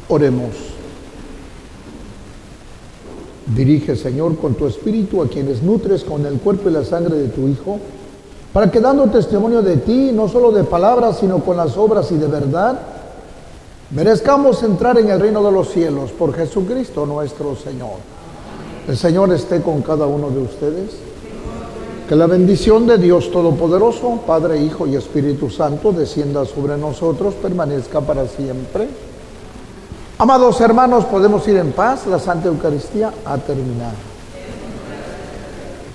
Oremos. Dirige, Señor, con tu espíritu a quienes nutres con el cuerpo y la sangre de tu Hijo, para que dando testimonio de ti, no solo de palabras, sino con las obras y de verdad, merezcamos entrar en el reino de los cielos por Jesucristo nuestro Señor. El Señor esté con cada uno de ustedes. Que la bendición de Dios Todopoderoso, Padre, Hijo y Espíritu Santo, descienda sobre nosotros, permanezca para siempre. Amados hermanos, podemos ir en paz. La Santa Eucaristía ha terminado.